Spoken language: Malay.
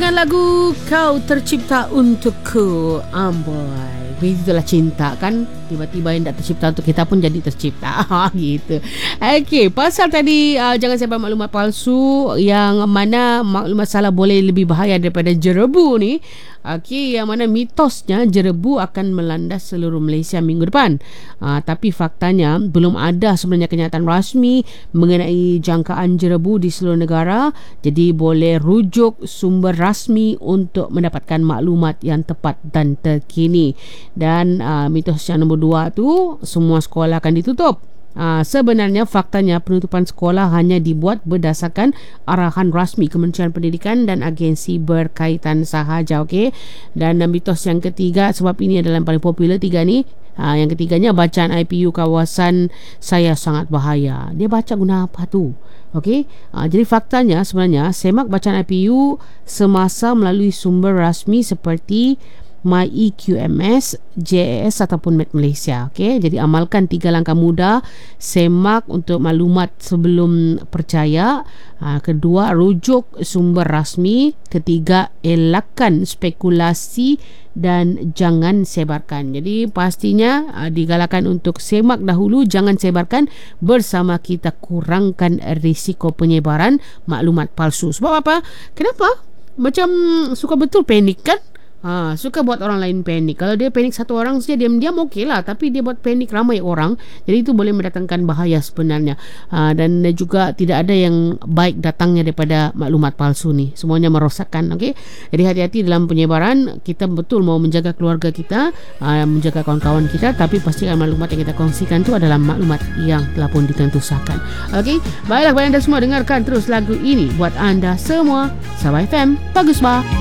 dengan lagu Kau Tercipta Untukku. Amboi, begitulah cinta kan. Tiba-tiba yang tak tercipta untuk kita pun jadi tercipta. Gitu. Okey, pasal tadi jangan sebar maklumat palsu, yang mana maklumat salah boleh lebih bahaya daripada jerebu ni. Okey, yang mana mitosnya jerebu akan melanda seluruh Malaysia minggu depan. Tapi faktanya belum ada sebenarnya kenyataan rasmi mengenai jangkaan jerebu di seluruh negara. Jadi boleh rujuk sumber rasmi untuk mendapatkan maklumat yang tepat dan terkini. Dan mitos yang nombor 2 tu, semua sekolah akan ditutup. Sebenarnya faktanya penutupan sekolah hanya dibuat berdasarkan arahan rasmi Kementerian Pendidikan dan agensi berkaitan sahaja. Okey. Dan mitos yang ketiga, sebab ini adalah yang paling popular tiga ni. Yang ketiganya, bacaan IPU kawasan saya sangat bahaya. Dia baca guna apa tu? Okey. Jadi faktanya sebenarnya semak bacaan IPU semasa melalui sumber rasmi seperti MyEQMS, JAS ataupun Met Malaysia. Okey, jadi amalkan 3 langkah mudah. Semak untuk maklumat sebelum percaya. Kedua, rujuk sumber rasmi. Ketiga, elakkan spekulasi dan jangan sebarkan. Jadi pastinya digalakkan untuk semak dahulu, jangan sebarkan. Bersama kita kurangkan risiko penyebaran maklumat palsu. Sebab apa? Kenapa? Macam suka betul panik kan? Suka buat orang lain panik. Kalau dia panik satu orang saja diam-diam okey lah, tapi dia buat panik ramai orang, jadi itu boleh mendatangkan bahaya sebenarnya. Dan juga tidak ada yang baik datangnya daripada maklumat palsu ni. Semuanya merosakkan. Okey, jadi hati-hati dalam penyebaran. Kita betul mau menjaga keluarga kita, menjaga kawan-kawan kita, tapi pastikan maklumat yang kita kongsikan tu adalah maklumat yang telah pun ditentusakan. Okey, baiklah kepada anda semua, dengarkan terus lagu ini buat anda semua. Sabah FM, bagus bah.